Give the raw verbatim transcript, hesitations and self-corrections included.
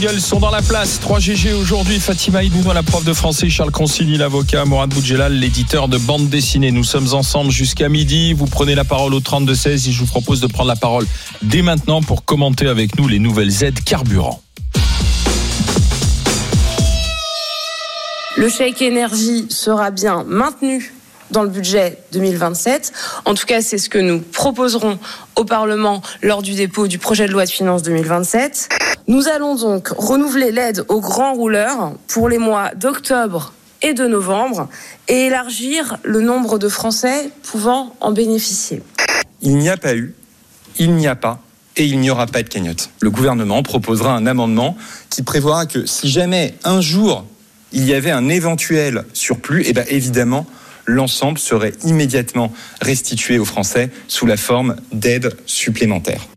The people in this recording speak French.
jingles sont dans la place. trois G G aujourd'hui. Fatima Idouno, la prof de français. Charles Consigny, l'avocat. Mourad Boudjelal, l'éditeur de bande dessinée. Nous sommes ensemble jusqu'à midi. Vous prenez la parole au trente-deux seize et je vous propose de prendre la parole dès maintenant pour commenter avec nous les nouvelles aides carburant. Le chèque énergie sera bien maintenu dans le budget deux mille vingt-sept. En tout cas, c'est ce que nous proposerons au Parlement lors du dépôt du projet de loi de finances deux mille vingt-sept. Nous allons donc renouveler l'aide aux grands rouleurs pour les mois d'octobre et de novembre et élargir le nombre de Français pouvant en bénéficier. Il n'y a pas eu, il n'y a pas et il n'y aura pas de cagnotte. Le gouvernement proposera un amendement qui prévoira que si jamais un jour il y avait un éventuel surplus, et bien évidemment, l'ensemble serait immédiatement restitué aux Français sous la forme d'aides supplémentaires.